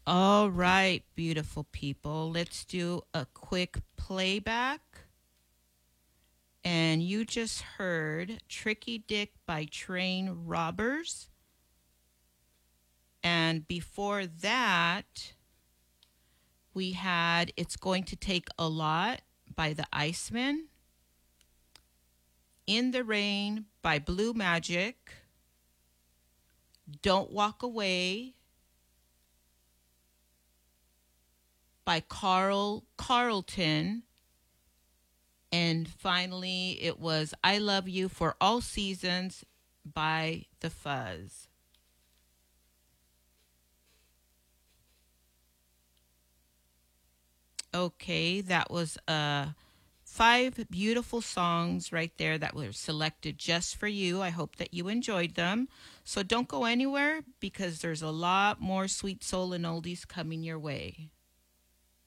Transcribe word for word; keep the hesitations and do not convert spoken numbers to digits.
All right, beautiful people. Let's do a quick playback. And you just heard Tricky Dick by Train Robbers. And before that, we had It's Going to Take a Lot by the Icemen. In the Rain by Blue Magic. Don't Walk Away by Carl Carlton. And finally, it was I Love You for All Seasons by The Fuzz. Okay, that was uh, five beautiful songs right there that were selected just for you. I hope that you enjoyed them. So don't go anywhere because there's a lot more sweet soul and oldies coming your way.